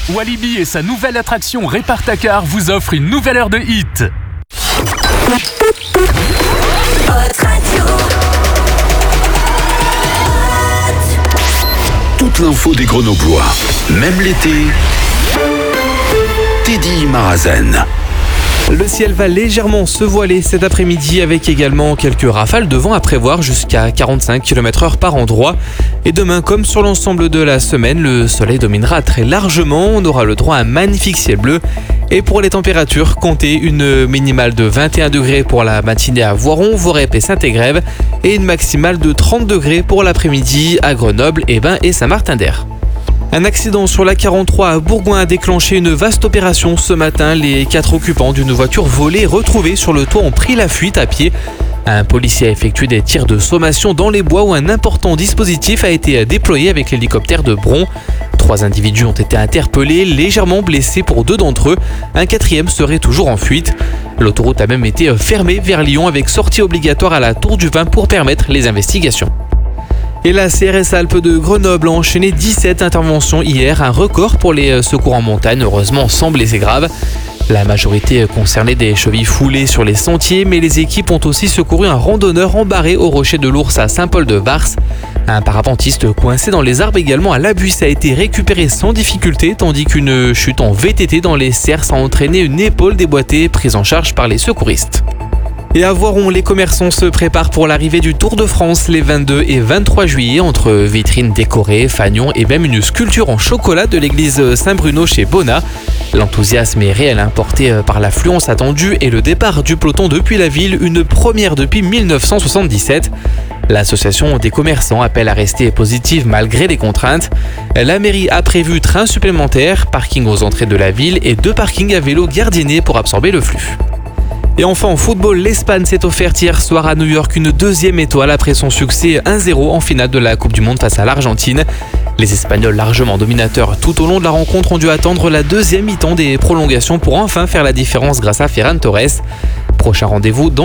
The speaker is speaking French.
Walibi et sa nouvelle attraction Répare-ta-car vous offrent une nouvelle heure de hit. Toute l'info des Grenoblois, même l'été, Teddy Marazen. Le ciel va légèrement se voiler cet après-midi avec également quelques rafales de vent à prévoir jusqu'à 45 km/h par endroit. Et demain, comme sur l'ensemble de la semaine, le soleil dominera très largement. On aura le droit à un magnifique ciel bleu. Et pour les températures, comptez une minimale de 21 degrés pour la matinée à Voiron, Vorep et Saint-Égrève et une maximale de 30 degrés pour l'après-midi à Grenoble, Ébain et Saint-Martin-d'Hères. Un accident sur la 43 à Bourgoin a déclenché une vaste opération ce matin. Les 4 occupants d'une voiture volée retrouvée sur le toit ont pris la fuite à pied. Un policier a effectué des tirs de sommation dans les bois où un important dispositif a été déployé avec l'hélicoptère de Bron. 3 individus ont été interpellés, légèrement blessés pour 2 d'entre eux. Un 4e serait toujours en fuite. L'autoroute a même été fermée vers Lyon avec sortie obligatoire à la Tour du Vin pour permettre les investigations. Et la CRS Alpes de Grenoble a enchaîné 17 interventions hier, un record pour les secours en montagne, heureusement sans blessés graves. La majorité concernait des chevilles foulées sur les sentiers, mais les équipes ont aussi secouru un randonneur embarré au rocher de l'Ours à Saint-Paul-de-Vars. Un parapentiste coincé dans les arbres également à Labuisse a été récupéré sans difficulté, tandis qu'une chute en VTT dans les Cerces a entraîné une épaule déboîtée prise en charge par les secouristes. Et à Voiron, les commerçants se préparent pour l'arrivée du Tour de France les 22 et 23 juillet entre vitrines décorées, fanions et même une sculpture en chocolat de l'église Saint-Bruno chez Bonnat. L'enthousiasme est réel, porté par l'affluence attendue et le départ du peloton depuis la ville, une première depuis 1977. L'association des commerçants appelle à rester positive malgré les contraintes. La mairie a prévu trains supplémentaires, parking aux entrées de la ville et 2 parkings à vélo gardiennés pour absorber le flux. Et enfin en football, l'Espagne s'est offerte hier soir à New York une 2e étoile après son succès 1-0 en finale de la Coupe du Monde face à l'Argentine. Les Espagnols, largement dominateurs tout au long de la rencontre, ont dû attendre la 2e mi-temps des prolongations pour enfin faire la différence grâce à Ferran Torres. Prochain rendez-vous dans